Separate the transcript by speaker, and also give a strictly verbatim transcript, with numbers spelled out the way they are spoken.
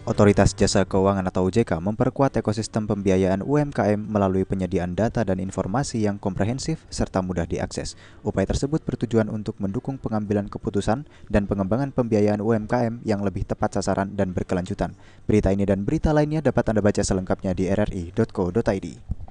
Speaker 1: Otoritas Jasa Keuangan atau O J K memperkuat ekosistem pembiayaan U M K M melalui penyediaan data dan informasi yang komprehensif serta mudah diakses. Upaya tersebut bertujuan untuk mendukung pengambilan keputusan dan pengembangan pembiayaan U M K M yang lebih tepat sasaran dan berkelanjutan. Berita ini dan berita lainnya dapat Anda baca selengkapnya di r r i titik co titik i d.